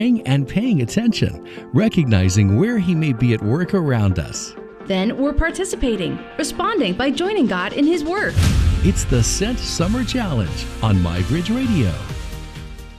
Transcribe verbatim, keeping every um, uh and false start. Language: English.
and paying attention, recognizing where He may be at work around us. Then we're participating, responding by joining God in His work. It's the Sent Summer Challenge on MyBridge Radio.